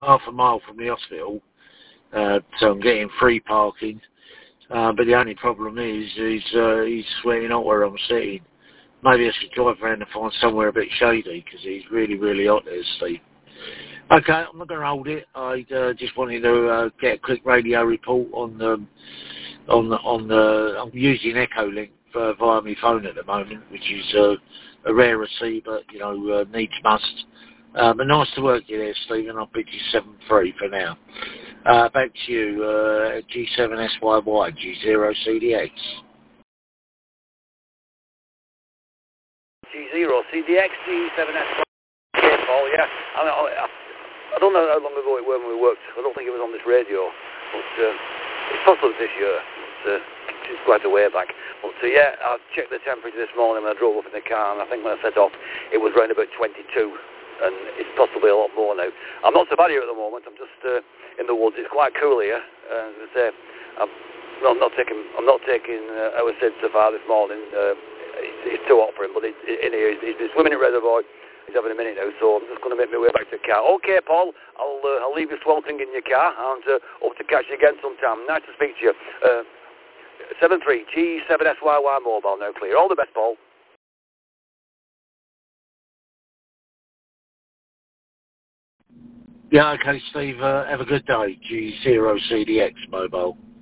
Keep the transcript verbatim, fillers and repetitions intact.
half a mile from the hospital, uh, so I'm getting free parking. Uh, but the only problem is, he's, uh, he's sweating out where I'm sitting. Maybe I should drive around and find somewhere a bit shady, because he's really, really hot there, Steve. Okay, I'm not going to hold it. I uh, just wanted to uh, get a quick radio report on the, on the, on the, I'm using Echolink uh, via my phone at the moment, which is uh, a rarity, but, you know, uh, needs must. Uh, but nice to work you there, Stephen. I'll bid you seven three for now. Uh, back to you, uh, G seven S Y Y, G zero C D X. G zero C D X, G seven S Y Y, okay, Paul, yeah. I, I, I don't know how long ago it was when we worked. I don't think it was on this radio, but uh, it's possible this year. But, uh, it's quite a way back. But uh, yeah, I checked the temperature this morning when I drove up in the car, and I think when I set off, it was around about twenty-two, and it's possibly a lot more now. I'm not so bad here at the moment. I'm just uh, in the woods. It's quite cool here. Uh, as I say, I'm not, not taking. I'm not taking uh, our Sid so far this morning. Uh, it's, it's too hot for him, but it, it, in here, he's, he's swimming in reservoir. He's having a minute now, so I'm just going to make my way back to the car. Okay, Paul, I'll uh, I'll leave you sweltering in your car, and uh, hope to catch you again sometime. Nice to speak to you. Uh, seven three G seven S Y Y mobile now clear. All the best, Paul. Yeah, okay, Steve. Uh, have a good day. G zero C D X mobile.